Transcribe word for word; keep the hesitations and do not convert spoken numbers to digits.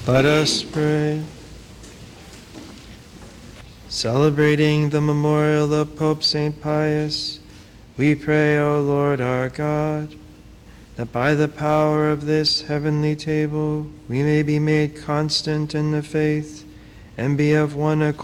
Let us pray. Celebrating the memorial of Pope Saint Pius, we pray, O Lord our God, that by the power of this heavenly table we may be made constant in the faith and be of one accord